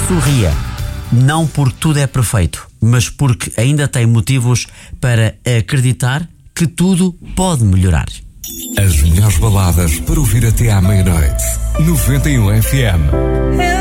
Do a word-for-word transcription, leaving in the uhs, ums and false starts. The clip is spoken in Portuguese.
Sorria, não porque tudo é perfeito, mas porque ainda tem motivos para acreditar que tudo pode melhorar. As melhores baladas para ouvir até à meia-noite. noventa e um F M.